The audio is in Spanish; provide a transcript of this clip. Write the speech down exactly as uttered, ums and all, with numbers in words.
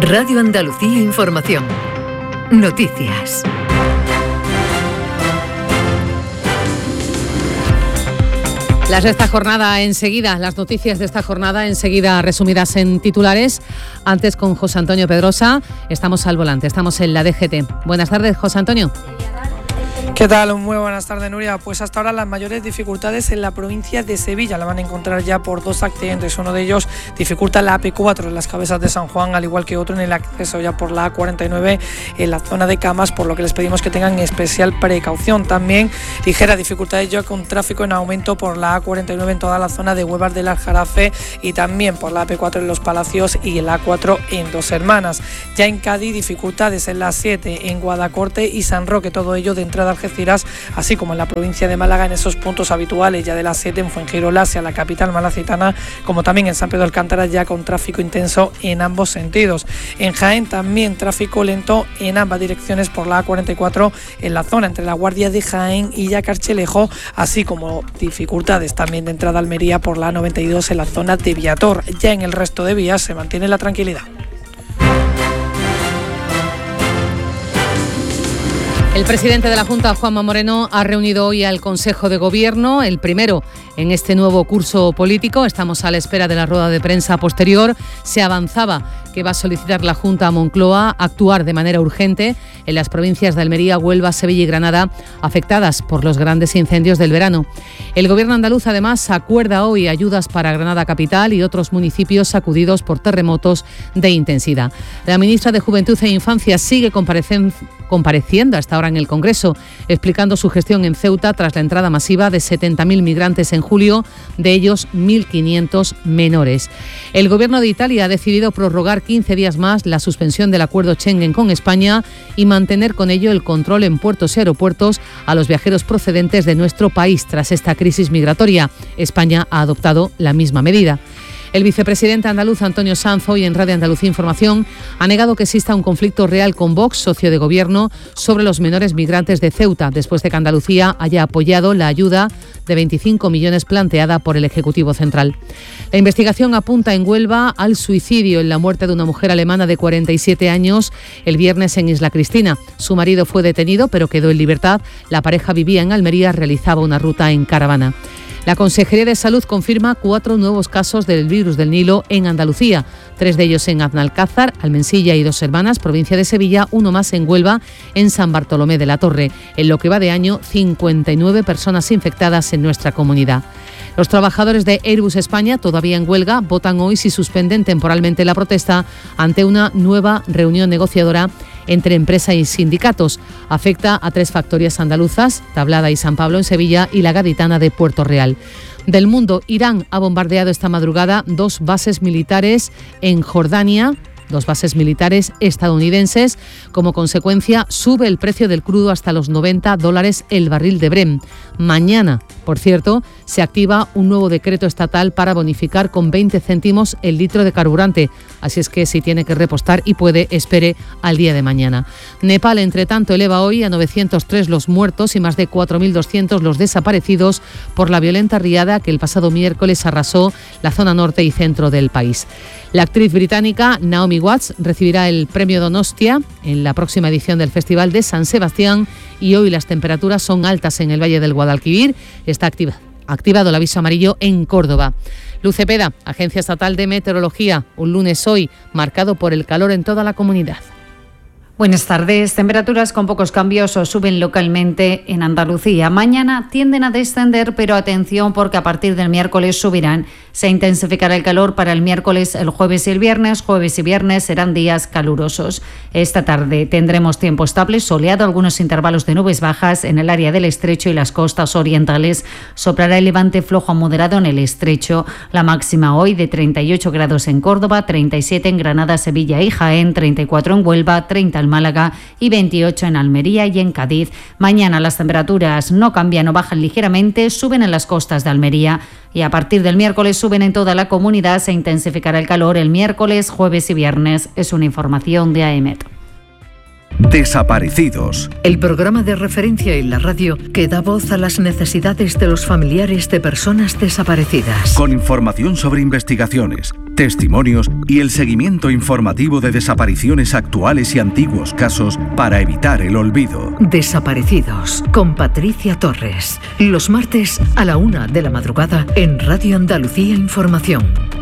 Radio Andalucía Información. Noticias. Las de esta jornada enseguida, las noticias de esta jornada enseguida resumidas en titulares. Antes con José Antonio Pedrosa, estamos al volante, estamos en la D G T. Buenas tardes, José Antonio. ¿Qué tal? Muy buenas tardes, Nuria. Pues hasta ahora las mayores dificultades en la provincia de Sevilla la van a encontrar ya por dos accidentes. Uno de ellos dificulta la A P cuatro en las Cabezas de San Juan, al igual que otro en el acceso ya por la A cuarenta y nueve en la zona de Camas, por lo que les pedimos que tengan especial precaución. También ligera dificultades ya con tráfico en aumento por la A cuarenta y nueve en toda la zona de Huevas del Aljarafe y también por la A P cuatro en Los Palacios y el A cuatro en Dos Hermanas. Ya en Cádiz, dificultades en la siete en Guadacorte y San Roque, todo ello de entrada al Algeciras, así como en la provincia de Málaga en esos puntos habituales ya de la siete en Fuengirola hacia la capital malacitana, como también en San Pedro de Alcántara, ya con tráfico intenso en ambos sentidos. En Jaén también tráfico lento en ambas direcciones por la A cuarenta y cuatro en la zona entre la Guardia de Jaén y ya Carchelejo, así como dificultades también de entrada a Almería por la A noventa y dos en la zona de Viator. Ya en el resto de vías se mantiene la tranquilidad. El presidente de la Junta, Juanma Moreno, ha reunido hoy al Consejo de Gobierno, el primero en este nuevo curso político. Estamos a la espera de la rueda de prensa posterior. Se avanzaba que va a solicitar la Junta a Moncloa actuar de manera urgente en las provincias de Almería, Huelva, Sevilla y Granada, afectadas por los grandes incendios del verano. El Gobierno andaluz, además, acuerda hoy ayudas para Granada Capital y otros municipios sacudidos por terremotos de intensidad. La ministra de Juventud e Infancia sigue compareciendo hasta ahora en el Congreso, explicando su gestión en Ceuta tras la entrada masiva de setenta mil migrantes en julio, de ellos mil quinientos menores. El Gobierno de Italia ha decidido prorrogar quince días más la suspensión del acuerdo Schengen con España y mantener con ello el control en puertos y aeropuertos a los viajeros procedentes de nuestro país tras esta crisis migratoria. España ha adoptado la misma medida. El vicepresidente andaluz Antonio Sanz, hoy en Radio Andalucía Información, ha negado que exista un conflicto real con Vox, socio de gobierno, sobre los menores migrantes de Ceuta, después de que Andalucía haya apoyado la ayuda de veinticinco millones planteada por el Ejecutivo Central. La investigación apunta en Huelva al suicidio en la muerte de una mujer alemana de cuarenta y siete años el viernes en Isla Cristina. Su marido fue detenido, pero quedó en libertad. La pareja vivía en Almería, realizaba una ruta en caravana. La Consejería de Salud confirma cuatro nuevos casos del virus del Nilo en Andalucía, tres de ellos en Aznalcázar, Almensilla y Dos Hermanas, provincia de Sevilla, uno más en Huelva, en San Bartolomé de la Torre. En lo que va de año, cincuenta y nueve personas infectadas en nuestra comunidad. Los trabajadores de Airbus España, todavía en huelga, votan hoy si suspenden temporalmente la protesta ante una nueva reunión negociadora entre empresa y sindicatos. Afecta a tres factorías andaluzas, Tablada y San Pablo en Sevilla y la Gaditana de Puerto Real. Del mundo, Irán ha bombardeado esta madrugada dos bases militares en Jordania, dos bases militares estadounidenses. Como consecuencia, sube el precio del crudo hasta los noventa dólares el barril de Brent. Mañana, por cierto, se activa un nuevo decreto estatal para bonificar con veinte céntimos el litro de carburante. Así es que si tiene que repostar y puede, espere al día de mañana. Nepal, entre tanto, eleva hoy a novecientos tres los muertos y más de cuatro mil doscientos los desaparecidos por la violenta riada que el pasado miércoles arrasó la zona norte y centro del país. La actriz británica Naomi Watts recibirá el premio Donostia en la próxima edición del Festival de San Sebastián y hoy las temperaturas son altas en el Valle del Guadalquivir. Está activa, activado el aviso amarillo en Córdoba. Luz Cepeda, Agencia Estatal de Meteorología, un lunes hoy marcado por el calor en toda la comunidad. Buenas tardes. Temperaturas con pocos cambios o suben localmente en Andalucía. Mañana tienden a descender, pero atención porque a partir del miércoles subirán. Se intensificará el calor para el miércoles, el jueves y el viernes. Jueves y viernes serán días calurosos. Esta tarde tendremos tiempo estable, soleado, algunos intervalos de nubes bajas en el área del estrecho y las costas orientales. Soplará el levante flojo a moderado en el estrecho. La máxima hoy de treinta y ocho grados en Córdoba, treinta y siete en Granada, Sevilla y Jaén, treinta y cuatro en Huelva, treinta en Málaga y veintiocho en Almería y en Cádiz. Mañana las temperaturas no cambian o bajan ligeramente, suben en las costas de Almería y a partir del miércoles suben en toda la comunidad. Se intensificará el calor el miércoles, jueves y viernes. Es una información de AEMET. Desaparecidos. El programa de referencia en la radio que da voz a las necesidades de los familiares de personas desaparecidas. Con información sobre investigaciones, testimonios y el seguimiento informativo de desapariciones actuales y antiguos casos para evitar el olvido. Desaparecidos, con Patricia Torres. Los martes a la una de la madrugada en Radio Andalucía Información.